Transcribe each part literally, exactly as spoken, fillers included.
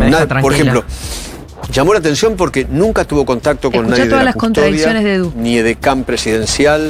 Na, por ejemplo, llamó la atención porque nunca tuvo contacto con Escuchá nadie de todas la las custodia, contradicciones de Edu. ni edecán presidencial.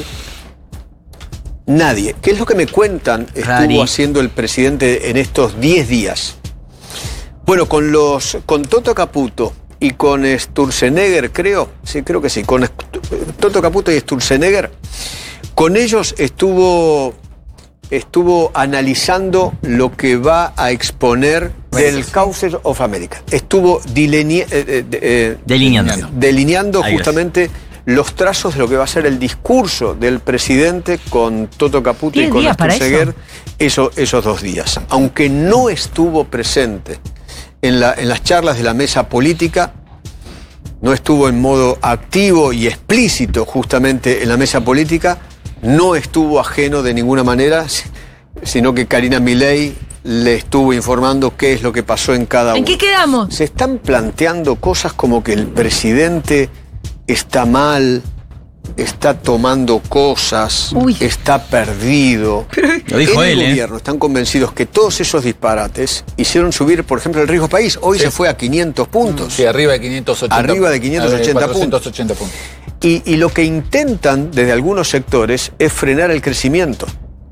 Nadie. ¿Qué es lo que me cuentan estuvo Rari. haciendo el presidente en estos diez días? Bueno, con los con Toto Caputo y con Sturzenegger, creo, sí, creo que sí, con Toto Caputo y Sturzenegger, con ellos estuvo, estuvo analizando lo que va a exponer del Causes of America. Estuvo diline, eh, eh, eh, Delineando. delineando Ahí justamente los trazos de lo que va a ser el discurso del presidente con Toto Caputo y con Sturzenegger eso, esos dos días. Aunque no estuvo presente en, la, en las charlas de la mesa política, no estuvo en modo activo y explícito justamente en la mesa política, no estuvo ajeno de ninguna manera, sino que Karina Milei le estuvo informando qué es lo que pasó en cada uno. ¿En qué quedamos? Se están planteando cosas como que el presidente está mal, está tomando cosas, Uy. está perdido. Lo dijo en él, el ¿eh? gobierno están convencidos que todos esos disparates hicieron subir, por ejemplo, el riesgo país. Hoy Sí. se fue a quinientos puntos. Sí, arriba de quinientos ochenta. Arriba de quinientos ochenta cuatrocientos ochenta puntos. Y, y lo que intentan desde algunos sectores es frenar el crecimiento,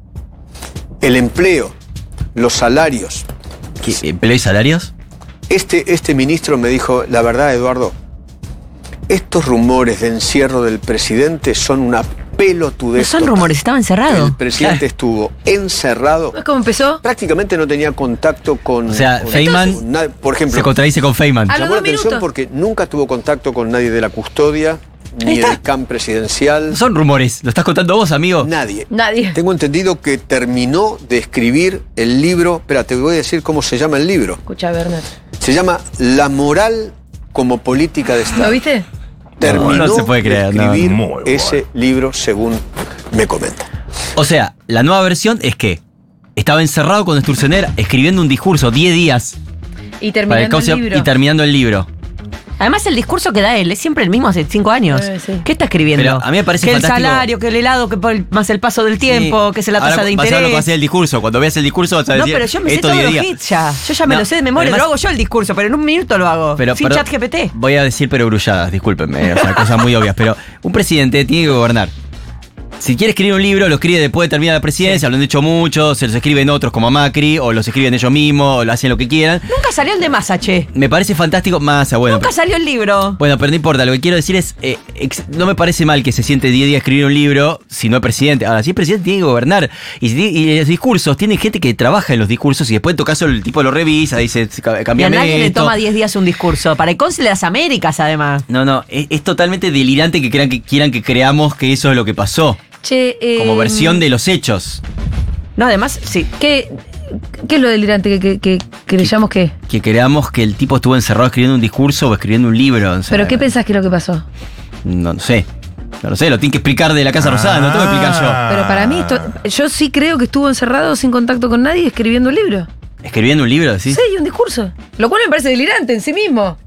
el empleo, los salarios. ¿Qué, ¿Empleo y salarios? Este, este ministro me dijo, la verdad, Eduardo, estos rumores de encierro del presidente son una pelotudez. No son total. rumores, estaba encerrado. El presidente estuvo encerrado. ¿Ves cómo empezó? Prácticamente no tenía contacto con... O sea, con- Feynman con nadie. Por ejemplo, Se contradice con Feynman. A los llamó la dos atención minutos. porque nunca tuvo contacto con nadie de la custodia, Ahí ni está. del C A M presidencial. No son rumores, lo estás contando vos, amigo. Nadie. Nadie. Tengo entendido que terminó de escribir el libro. Espera, te voy a decir cómo se llama el libro. Escucha, Bernat. Se llama La moral como política de Estado. ¿Lo viste? Terminó No, no se puede creer, de no. escribir Muy bueno. ese libro, según me comenta. O sea, la nueva versión es que estaba encerrado con Sturzenegger escribiendo un discurso diez días Y para el terminando el causa libro. y terminando el libro. Además, el discurso que da él es siempre el mismo hace cinco años. Eh, sí. ¿Qué está escribiendo? Pero a mí me parece que fantástico. el salario, que el helado, que por el- más el paso del tiempo, Sí. que es la tasa Ahora de vas a ver lo que va a interés. ser el discurso. Cuando veas el discurso vas a No, decir pero yo me sé esto todos diez los días. hits ya. Yo ya me No, lo sé de memoria, además- lo hago yo el discurso, pero en un minuto lo hago. Pero, sin pero- chat G P T. Voy a decir pero grulladas, discúlpenme, o sea, cosas muy obvias, pero un presidente tiene que gobernar. Si quiere escribir un libro, lo escribe después de terminar la presidencia, lo han hecho muchos, se los escriben otros como a Macri, o los escriben ellos mismos, o lo hacen lo que quieran. Nunca salió el de Massa, che. Me parece fantástico, más bueno. Nunca salió el libro. Bueno, pero no importa, lo que quiero decir es, eh, ex- no me parece mal que se siente diez días a escribir un libro si no es presidente. Ahora, si es presidente tiene que gobernar. Y, si, y los discursos, tiene gente que trabaja en los discursos y después en tu caso el tipo lo revisa, dice, "Ca- Y a cambiame nadie le esto". toma diez días un discurso. Para el cónsul de las Américas, además. No, no, es, es totalmente delirante que, crean que quieran que creamos que eso es lo que pasó. Che, eh, Como versión de los hechos. No, además, sí. ¿Qué, qué es lo delirante que, que, que, que le llamamos qué? Que creamos que el tipo estuvo encerrado escribiendo un discurso o escribiendo un libro. o sea, ¿Pero qué pensás que es lo que pasó? No, no sé. No lo sé, lo tiene que explicar de la Casa Rosada, no lo tengo que explicar yo. Pero para mí, esto, yo sí creo que estuvo encerrado sin contacto con nadie escribiendo un libro. ¿Escribiendo un libro, decís? Sí, y un discurso. Lo cual me parece delirante en sí mismo.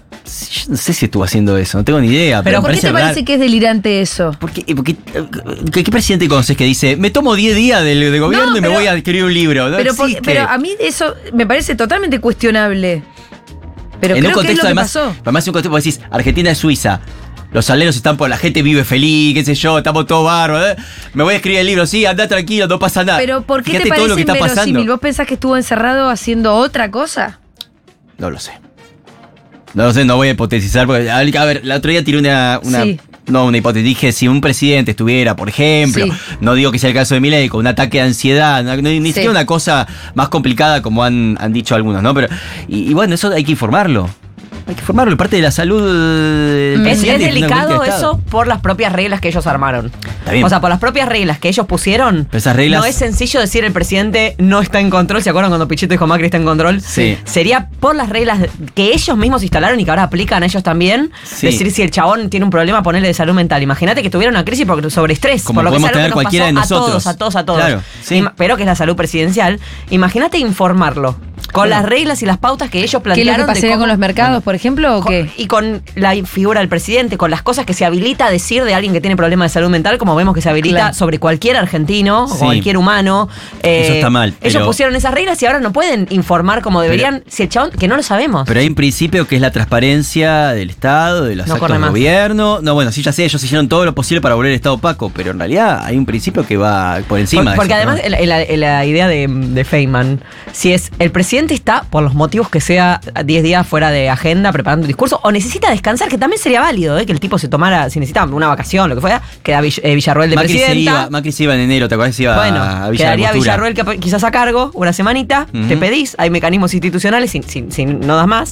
Yo no sé si estuvo haciendo eso, no tengo ni idea. Pero Pero, ¿por me qué te parece parece raro. que es delirante eso? Porque, porque, ¿qué, qué presidente conoces que dice, me tomo diez días del de gobierno No, y me pero- voy a escribir un libro? No Pero, por- existe. pero a mí eso me parece totalmente cuestionable. Pero en creo un contexto, que es lo que además, pasó. además en un contexto vos decís, Argentina es Suiza. Los saleros están por la gente vive feliz, qué sé yo, estamos todos bárbaros. ¿eh? Me voy a escribir el libro, sí, anda tranquilo, no pasa nada. Pero ¿por qué Fíjate te todo parece lo que está inverosímil? pasando. ¿Vos pensás que estuvo encerrado haciendo otra cosa? No lo sé. No lo sé, no voy a hipotetizar. Porque, a ver, el otro día tiré una. una Sí. No, una hipótesis. Dije, si un presidente estuviera, por ejemplo, Sí. no digo que sea el caso de Milei, con un ataque de ansiedad, no, ni Sí. siquiera una cosa más complicada como han, han dicho algunos, ¿no? Pero y, y bueno, eso hay que informarlo. Hay que informarlo, parte de la salud del Es, presidente es y finalmente delicado del Estado. eso por las propias reglas que ellos armaron. Está bien. O sea, por las propias reglas que ellos pusieron. Pero esas reglas- No es sencillo decir el presidente no está en control. ¿Se acuerdan cuando Pichetto dijo Macri está en control? Sí. Sería por las reglas que ellos mismos instalaron y que ahora aplican a ellos también. Sí. Decir si el chabón tiene un problema, ponerle de salud mental. Imagínate que tuviera una crisis por, sobre estrés. Como por lo que podemos es algo tener que nos cualquiera pasó de nosotros. A todos, a todos, a todos. Claro, sí. Ima- pero que es la salud presidencial. Imagínate informarlo. Con Bueno. las reglas y las pautas que ellos ¿Qué es plantearon. lo que de pasaría cómo- con los mercados, por ejemplo, o con- qué? y con la figura del presidente, con las cosas que se habilita a decir de alguien que tiene problemas de salud mental, como vemos que se habilita Claro. sobre cualquier argentino Sí. o cualquier humano. Eh, Eso está mal, Ellos pero- pusieron esas reglas y ahora no pueden informar como deberían, si el chabón, que no lo sabemos. Pero hay un principio que es la transparencia del Estado, de los No actos corre del más. gobierno. No, bueno, sí, ya sé, ellos hicieron todo lo posible para volver el Estado opaco, pero en realidad hay un principio que va por encima Por- de porque eso, además, ¿no? en la, en la- en la idea de, de Feynman, si es el presidente está, por los motivos que sea, diez días fuera de agenda preparando un discurso, o necesita descansar, que también sería válido, ¿eh? Que el tipo se tomara, si necesita una vacación, lo que fuera, queda Vill- eh, Villarroel de Macri se, presidenta. iba, Macri se iba en enero, ¿te acuerdas? Se iba Bueno, a Villa quedaría Langostura. Villarroel que- quizás a cargo una semanita, Ujú. te pedís, hay mecanismos institucionales, sin, sin- sin- no das más.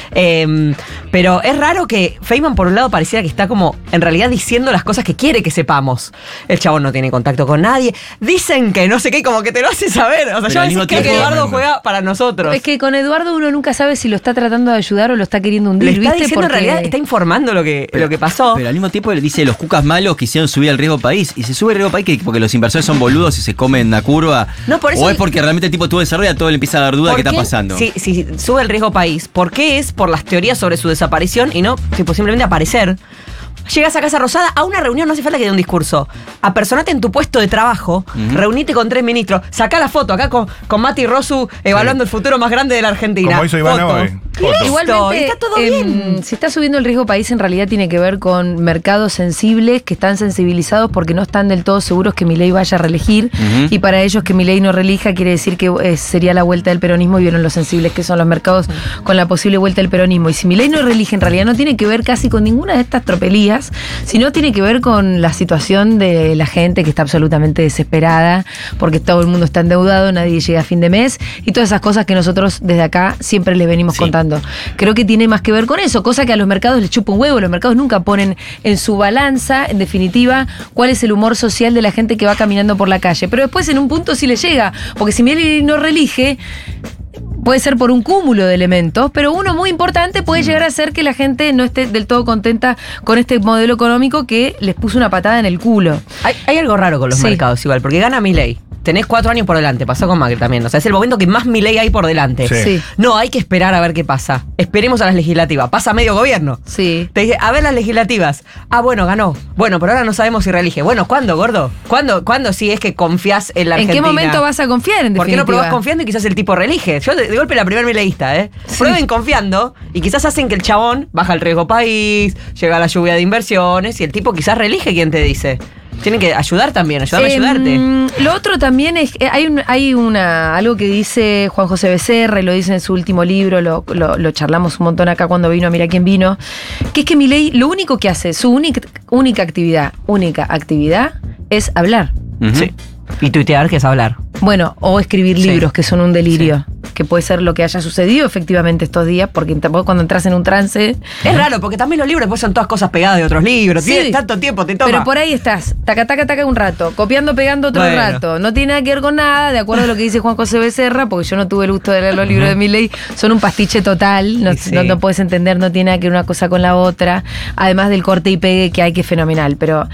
Eh, pero es raro que Feynman, por un lado, pareciera que está como en realidad diciendo las cosas que quiere que sepamos. El chabón no tiene contacto con nadie. Dicen que no sé qué, como que te lo hace saber. O sea, Pero yo a al veces mismo creo que tiempo- Eduardo juega para nosotros. Es que con Eduardo uno nunca sabe si lo está tratando de ayudar o lo está queriendo hundir, Le está ¿viste? diciendo Porque- en realidad, está informando lo que, lo que pasó. Pero al mismo tiempo le dice los cucas malos quisieron subir al riesgo país. Y se sube el riesgo país que- porque los inversores son boludos y se comen la curva. No, por eso- o es porque realmente el tipo tuvo desarrollo y a todo le empieza a dar duda ¿Por de qué está qué? pasando. Si, si sube el riesgo país, ¿por qué es por las teorías sobre su desaparición y no tipo, simplemente aparecer? Llegas a Casa Rosada a una reunión, no hace falta que dé un discurso. Apersonate en tu puesto de trabajo, Ujú. reunite con tres ministros, sacá la foto acá con, con Mati Rosu evaluando el futuro más grande de la Argentina. Como hizo Iván Foto. hoy. Foto. Igualmente, está todo em, bien. si está subiendo el riesgo país, en realidad tiene que ver con mercados sensibles que están sensibilizados porque no están del todo seguros que Milei vaya a reelegir. Ujú. Y para ellos que Milei no reelija quiere decir que eh, sería la vuelta del peronismo y vieron lo sensibles que son los mercados con la posible vuelta del peronismo. Y si Milei no reelige, en realidad no tiene que ver casi con ninguna de estas tropelías, sino tiene que ver con la situación de la gente que está absolutamente desesperada porque todo el mundo está endeudado, nadie llega a fin de mes y todas esas cosas que nosotros desde acá siempre les venimos Sí. contando. Creo que tiene más que ver con eso, cosa que a los mercados les chupa un huevo. Los mercados nunca ponen en su balanza, en definitiva, cuál es el humor social de la gente que va caminando por la calle. Pero después en un punto sí le llega, porque si Milei no reelige, puede ser por un cúmulo de elementos, pero uno muy importante puede llegar a ser que la gente no esté del todo contenta con este modelo económico que les puso una patada en el culo. Hay, hay algo raro con los Sí. mercados igual, porque gana Milei. Tenés cuatro años por delante, pasó con Macri también. O sea, es el momento que más Milei hay por delante. Sí. Sí, No, hay que esperar a ver qué pasa. Esperemos a las legislativas. Pasa medio gobierno. sí. Te dije, a ver las legislativas. Ah, bueno, ganó. Bueno, pero ahora no sabemos si reelige. Bueno, ¿cuándo, gordo? ¿Cuándo, ¿cuándo si es que confías en la ¿En Argentina? qué momento vas a confiar, en ¿Por qué no definitiva? probás confiando y quizás el tipo reelige? Yo de, de golpe la primer mileísta, ¿eh? Sí. Prueben confiando y quizás hacen que el chabón baja el riesgo país, llega la lluvia de inversiones y el tipo quizás reelige, ¿quién te dice? Tienen que ayudar también, ayudarme a Em, ayudarte. Lo otro también es, eh, hay, un, hay una algo que dice Juan José Becerra, y lo dice en su último libro, lo, lo- lo charlamos un montón acá cuando vino a Mira quién vino, que es que Milei lo único que hace, su única, única actividad, única actividad, es hablar. Ujú. Sí. Y tuitear, que es hablar. Bueno, o escribir Sí. libros, que son un delirio, que puede ser lo que haya sucedido efectivamente estos días, porque tampoco cuando entras en un trance... Es raro, porque también los libros después son todas cosas pegadas de otros libros. Sí. Tienes tanto tiempo, te toma. Pero por ahí estás, taca, taca, taca un rato, copiando, pegando otro Bueno. rato. No tiene nada que ver con nada, de acuerdo a lo que dice Juan José Becerra, porque yo no tuve el gusto de leer los libros de Milei, son un pastiche total, no, Y sí. no, no puedes entender, no tiene nada que ver una cosa con la otra, además del corte y pegue que hay, que es fenomenal. Pero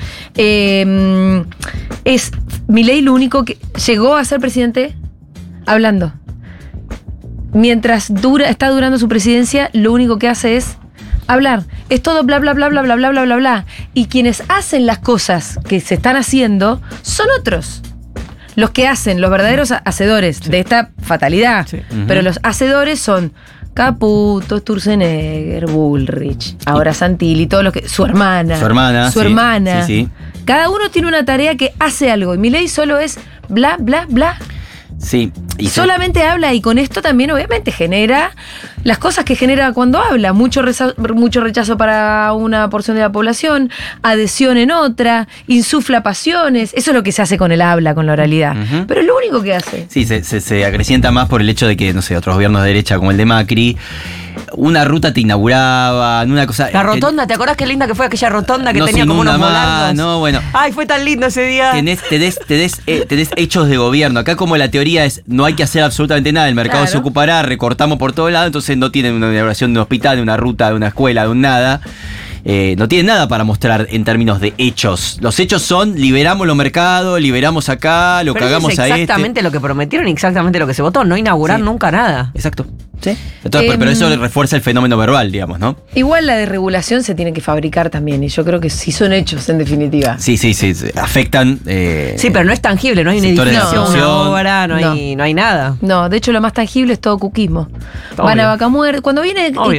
eh, es Milei lo único que llegó a ser presidente hablando. Mientras dura, está durando su presidencia, lo único que hace es hablar. Es todo bla, bla, bla, bla, bla, bla, bla, bla, bla. Y quienes hacen las cosas que se están haciendo son otros. Los que hacen, los verdaderos hacedores de esta fatalidad. Sí. Pero los hacedores son Caputo, Sturzenegger, Bullrich, ahora Santilli, todos los que. Su hermana. Su hermana, Su sí, hermana. sí, sí. Cada uno tiene una tarea que hace algo. Y Milei solo es bla, bla, bla. Sí. Y se- Solamente habla y con esto también obviamente genera las cosas que genera cuando habla. Mucho, reza- mucho rechazo para una porción de la población, adhesión en otra, insufla pasiones. Eso es lo que se hace con el habla, con la oralidad. Ujú. Pero es lo único que hace. Sí, se, se, se acrecienta más por el hecho de que, no sé, otros gobiernos de derecha como el de Macri, una ruta te inauguraban, una cosa... La rotonda, ¿te acordás qué linda que fue aquella rotonda que no tenía se como unos inunda más, volardos? no, bueno. Ay, fue tan lindo ese día. Tenés, tenés, tenés, eh, tenés hechos de gobierno. Acá como la teoría es no hay que hacer absolutamente nada, el mercado Claro. se ocupará, recortamos por todos lados, entonces no tienen una inauguración de un hospital, de una ruta, de una escuela, de un nada. eh, no tienen nada para mostrar en términos de hechos. Los hechos son liberamos los mercados, liberamos acá, lo Pero cagamos eso a es este. exactamente lo que prometieron y exactamente lo que se votó, no inaugurar Sí. nunca nada. Exacto. Sí. Entonces, pero, Em, pero eso refuerza el fenómeno verbal, digamos, ¿no? Igual la desregulación se tiene que fabricar también, y yo creo que sí son hechos, en definitiva. Sí, sí, sí. sí. Afectan. eh, Sí, pero no es tangible, no hay un sectores de la edificio, una producción. obra, no, No. hay, no hay nada. No, de hecho lo más tangible es todo cuquismo. Obvio. Van a vaca muerta. Cuando viene Obvio.